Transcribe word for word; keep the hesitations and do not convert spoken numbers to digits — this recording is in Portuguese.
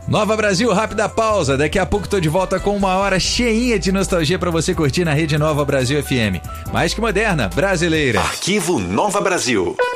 Nova Brasil, rápida pausa. Daqui a pouco tô de volta com uma hora cheinha de nostalgia pra você curtir na Rede Nova Brasil F M. Mais que moderna, brasileira. Arquivo Nova Brasil.